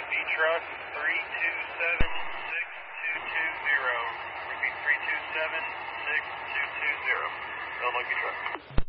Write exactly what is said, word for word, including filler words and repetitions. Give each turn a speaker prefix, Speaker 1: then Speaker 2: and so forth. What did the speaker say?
Speaker 1: Lucky Truck three two seven six two two zero. Repeat three two seven six two two zero. Unlucky Truck.